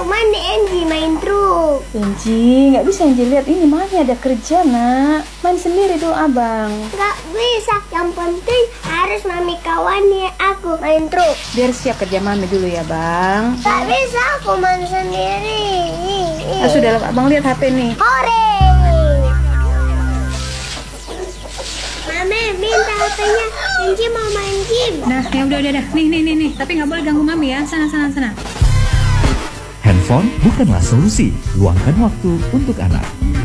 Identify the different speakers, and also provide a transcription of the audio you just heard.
Speaker 1: mandi Angie main truk.
Speaker 2: Angie, nggak bisa Angie lihat ini, Mami ada kerja nak. Main sendiri dulu abang.
Speaker 1: Nggak bisa, yang penting harus Mami kawani aku main truk.
Speaker 2: Biar siap kerja Mami dulu ya bang.
Speaker 1: Nggak bisa aku main sendiri.
Speaker 2: Nah, sudah abang lihat HP nih.
Speaker 1: Hore! Mami minta HP-nya, Angie mau main game.
Speaker 3: Nah, ya udah. Nih. Tapi nggak boleh ganggu Mami ya. Sana.
Speaker 4: Handphone bukanlah solusi. Luangkan waktu untuk anak.